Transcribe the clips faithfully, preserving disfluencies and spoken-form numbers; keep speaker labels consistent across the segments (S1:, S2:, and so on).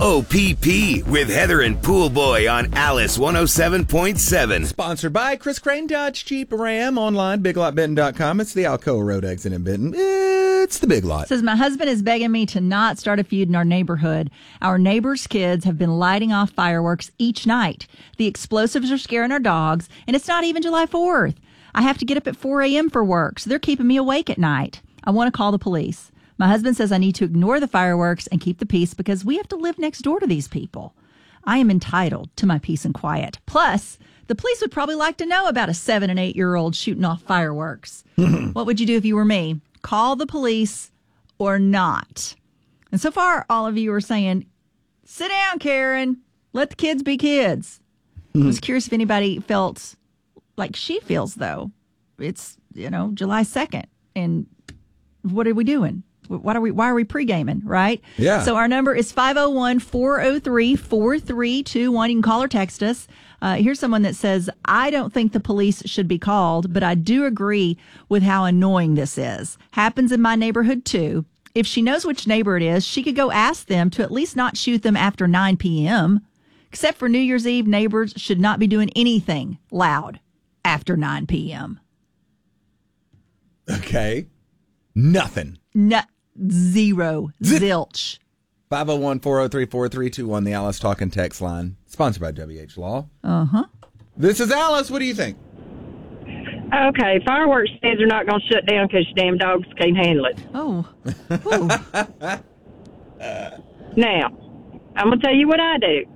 S1: O P P with Heather and Pool Boy on Alice one oh seven point seven.
S2: Sponsored by Chris Crane Dodge Jeep Ram online, big lot benton dot com. It's the Alcoa Road exit in Benton. It's the Big Lot.
S3: Says, my husband is begging me to not start a feud in our neighborhood. Our neighbors' kids have been lighting off fireworks each night. The explosives are scaring our dogs, and it's not even July fourth. I have to get up at four a.m. for work, so they're keeping me awake at night. I want to call the police. My husband says I need to ignore the fireworks and keep the peace because we have to live next door to these people. I am entitled to my peace and quiet. Plus, the police would probably like to know about a seven and eight year old shooting off fireworks. What would you do if you were me? Call the police or not? And so far, all of you are saying, sit down, Karen. Let the kids be kids. I was curious if anybody felt like she feels, though. It's, you know, July second. And what are we doing? What are we? Why are we pre-gaming, right?
S2: Yeah.
S3: So our number is five oh one, four oh three, four three two one. You can call or text us. Uh, here's someone that says, I don't think the police should be called, but I do agree with how annoying this is. Happens in my neighborhood, too. If she knows which neighbor it is, she could go ask them to at least not shoot them after nine p.m. Except for New Year's Eve, neighbors should not be doing anything loud after nine p.m.
S2: Okay. Nothing.
S3: No, zero. Zilch.
S2: five oh one, four oh three, four three two one, the Alice Talking text line. Sponsored by W H Law.
S3: Uh-huh.
S2: This is Alice. What do you think?
S4: Okay, fireworks stands are not going to shut down because damn dogs can't handle it.
S3: Oh.
S4: Now, I'm going to tell you what I do.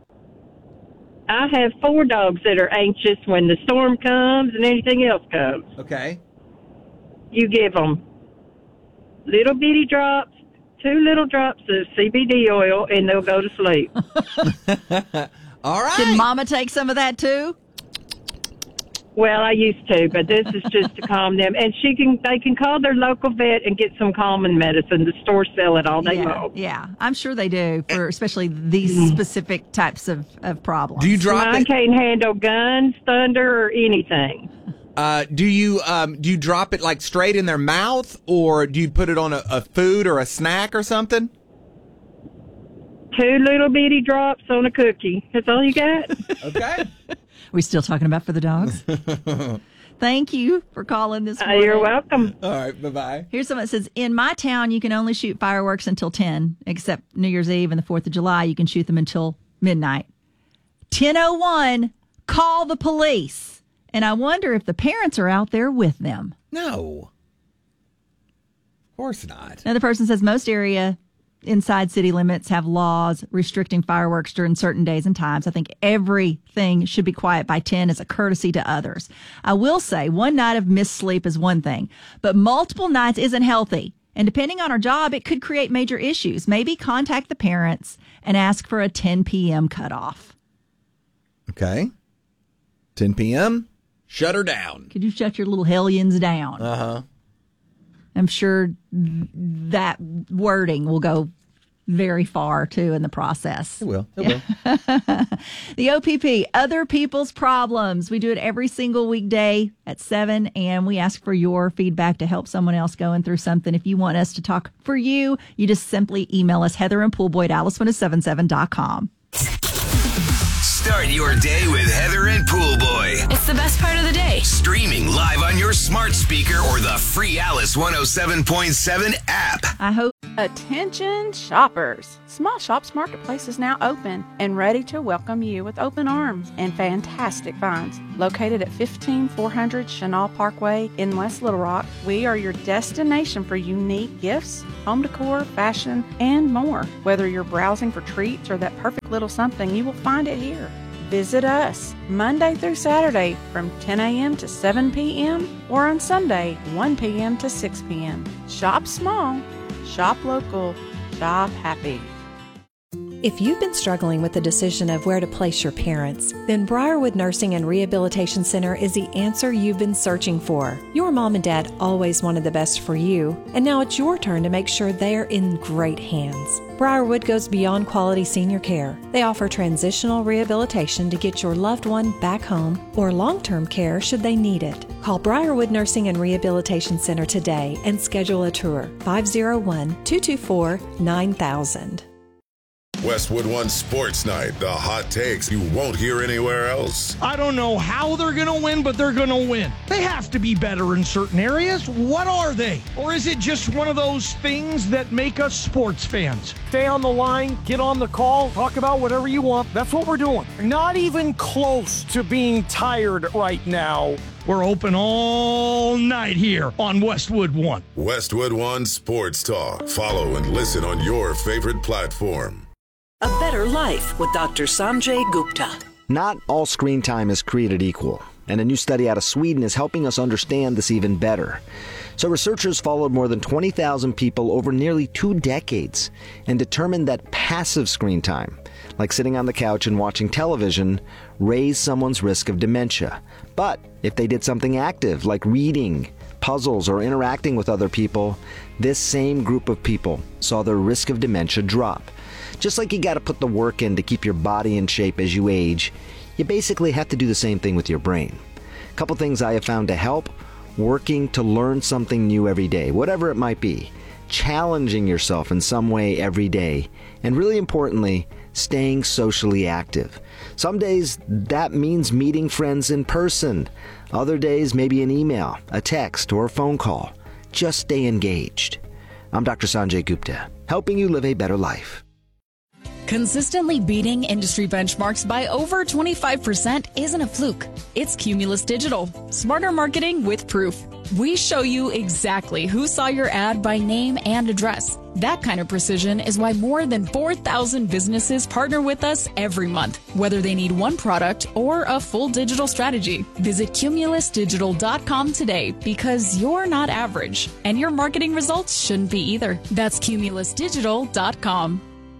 S4: I have four dogs that are anxious when the storm comes and anything else comes.
S2: Okay.
S4: You give them little bitty drops, two little drops of C B D oil, and they'll go to sleep.
S2: All right.
S3: Did Mama take some of that, too?
S4: Well, I used to, but this is just to calm them. And she can, they can call their local vet and get some calming medicine. The stores sell it all day
S3: yeah,
S4: long.
S3: Yeah, I'm sure they do for especially these specific types of, of problems.
S2: Do you drop
S4: Mine
S2: it?
S4: can't handle guns, thunder, or anything.
S2: Uh, do you um, do you drop it like straight in their mouth, or do you put it on a, a food or a snack or something?
S4: Two little bitty drops on a cookie. That's all you got?
S2: Okay.
S3: We still talking about for the dogs? Thank you for calling this
S4: Uh,
S3: morning.
S4: you're welcome.
S2: All right. Bye bye.
S3: Here's someone that says, in my town, you can only shoot fireworks until ten, except New Year's Eve and the fourth of July, you can shoot them until midnight. ten oh one, call the police. And I wonder if the parents are out there with them.
S2: No. Of course not.
S3: Another person says most area inside city limits have laws restricting fireworks during certain days and times. I think everything should be quiet by ten as a courtesy to others. I will say one night of missed sleep is one thing, but multiple nights isn't healthy. And depending on our job, it could create major issues. Maybe contact the parents and ask for a ten p.m. cutoff.
S2: Okay. ten p.m. Shut her down.
S3: Could you shut your little hellions down?
S2: Uh-huh.
S3: I'm sure that wording will go very far, too, in the process.
S2: It will. It
S3: Yeah.
S2: will.
S3: The O P P, Other People's Problems. We do it every single weekday at seven, and we ask for your feedback to help someone else going through something. If you want us to talk for you, you just simply email us, Heather and Poolboy at alice one oh seven seven dot com.
S1: Start your day with Heather and Pool Boy.
S5: It's the best part of the day.
S1: Streaming live on your smart speaker or the free Alice one oh seven point seven app.
S3: I hope.
S6: Attention shoppers! Small Shops Marketplace is now open and ready to welcome you with open arms and fantastic finds. Located at fifteen four hundred Chenal Parkway in West Little Rock, we are your destination for unique gifts, home decor, fashion, and more. Whether you're browsing for treats or that perfect little something, you will find it here. Visit us Monday through Saturday from ten a.m. to seven p.m. or on Sunday one p.m. to six p.m. Shop small. Shop local, shop happy.
S7: If you've been struggling with the decision of where to place your parents, then Briarwood Nursing and Rehabilitation Center is the answer you've been searching for. Your mom and dad always wanted the best for you, and now it's your turn to make sure they're in great hands. Briarwood goes beyond quality senior care. They offer transitional rehabilitation to get your loved one back home or long-term care should they need it. Call Briarwood Nursing and Rehabilitation Center today and schedule a tour. five oh one, two two four, nine thousand.
S5: Westwood One Sports Night, the hot takes you won't hear anywhere else.
S8: I don't know how they're going to win, but they're going to win. They have to be better in certain areas. What are they? Or is it just one of those things that make us sports fans? Stay on the line, get on the call, talk about whatever you want. That's what we're doing. Not even close to being tired right now. We're open all night here on Westwood One.
S5: Westwood One Sports Talk. Follow and listen on your favorite platform.
S9: A Better Life with Doctor Sanjay Gupta.
S10: Not all screen time is created equal, and a new study out of Sweden is helping us understand this even better. So researchers followed more than twenty thousand people over nearly two decades and determined that passive screen time, like sitting on the couch and watching television, raised someone's risk of dementia. But if they did something active, like reading, puzzles, or interacting with other people, this same group of people saw their risk of dementia drop. Just like you got to put the work in to keep your body in shape as you age, you basically have to do the same thing with your brain. A couple things I have found to help: working to learn something new every day, whatever it might be, challenging yourself in some way every day, and really importantly, staying socially active. Some days that means meeting friends in person. Other days maybe an email, a text, or a phone call. Just stay engaged. I'm Doctor Sanjay Gupta, helping you live a better life.
S11: Consistently beating industry benchmarks by over twenty-five percent isn't a fluke. It's Cumulus Digital. Smarter marketing with proof. We show you exactly who saw your ad by name and address. That kind of precision is why more than four thousand businesses partner with us every month, whether they need one product or a full digital strategy. Visit cumulus digital dot com today, because you're not average, and your marketing results shouldn't be either. That's cumulus digital dot com.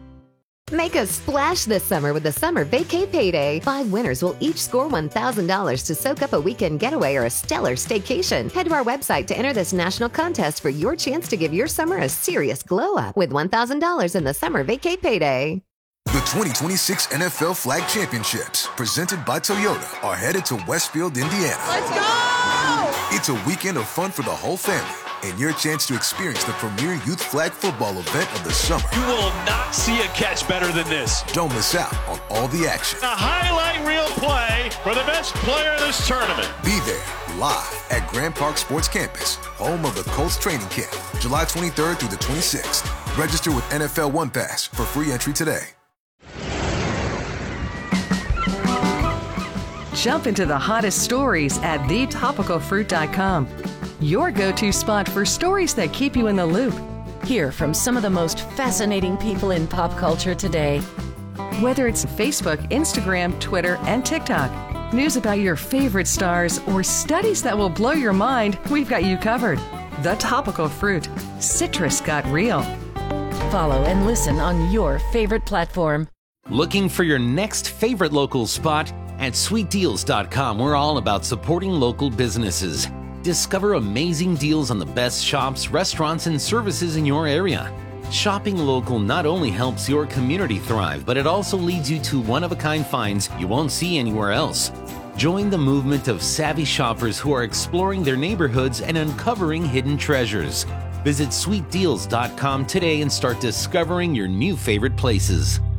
S12: Make a splash this summer with the Summer Vacay Payday. Five winners will each score one thousand dollars to soak up a weekend getaway or a stellar staycation. Head to our website to enter this national contest for your chance to give your summer a serious glow up with one thousand dollars in the Summer Vacay Payday.
S13: The twenty twenty-six N F L Flag Championships, presented by Toyota, are headed to Westfield, Indiana.
S14: Let's go!
S13: It's a weekend of fun for the whole family, and your chance to experience the premier youth flag football event of the summer.
S14: You will not see a catch better than this.
S13: Don't miss out on all the action.
S14: A highlight reel play for the best player of this tournament.
S13: Be there live at Grand Park Sports Campus, home of the Colts training camp, July twenty-third through the twenty-sixth. Register with N F L One Pass for free entry today.
S15: Jump into the hottest stories at the topical fruit dot com. Your go-to spot for stories that keep you in the loop.
S16: Hear from some of the most fascinating people in pop culture today.
S15: Whether it's Facebook, Instagram, Twitter, and TikTok, news about your favorite stars, or studies that will blow your mind, we've got you covered. The Topical Fruit. Citrus got real.
S16: Follow and listen on your favorite platform.
S17: Looking for your next favorite local spot? At sweet deals dot com, we're all about supporting local businesses. Discover amazing deals on the best shops, restaurants, and services in your area. Shopping local not only helps your community thrive, but it also leads you to one-of-a-kind finds you won't see anywhere else. Join the movement of savvy shoppers who are exploring their neighborhoods and uncovering hidden treasures. Visit sweet deals dot com today and start discovering your new favorite places.